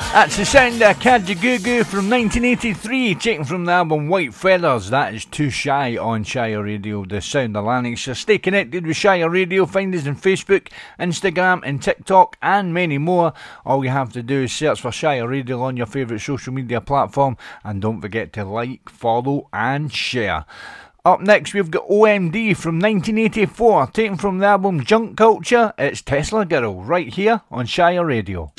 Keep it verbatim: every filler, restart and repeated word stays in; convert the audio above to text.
That's the sound of Kajagoogoo from nineteen eighty-three, taken from the album White Feathers. That is Too Shy on Shire Radio, the sound of Lanarkshire. Stay connected with Shire Radio. Find us on Facebook, Instagram and TikTok and many more. All you have to do is search for Shire Radio on your favourite social media platform, and don't forget to like, follow and share. Up next we've got O M D from nineteen eighty-four, taken from the album Junk Culture. It's Tesla Girl, right here on Shire Radio.